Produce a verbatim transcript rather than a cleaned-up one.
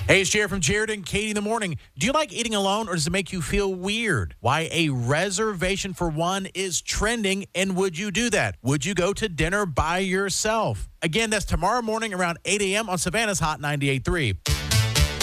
Hey, it's Jared from Jared and Katie in the morning. Do you like eating alone or does it make you feel weird? Why a reservation for one is trending, and would you do that? Would you go to dinner by yourself? Again, that's tomorrow morning around eight a.m. on Savannah's Hot ninety-eight point three.